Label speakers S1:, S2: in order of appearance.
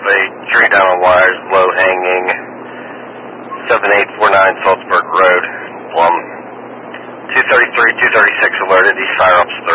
S1: a tree down on wires, low hanging, 7849 Salzburg Road, Plum. 233, 236 alerted, East Fire Ops